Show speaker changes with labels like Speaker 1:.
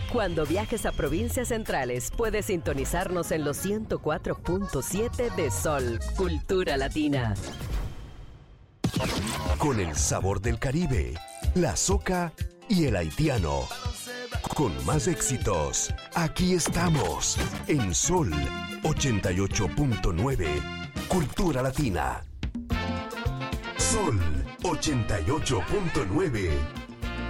Speaker 1: Cuando viajes a provincias centrales, puedes sintonizarnos en los 104.7 de Sol, Cultura Latina.
Speaker 2: Con el sabor del Caribe, la soca y el haitiano. Con más éxitos, aquí estamos, en Sol 88.9, Cultura Latina. Sol 88.9.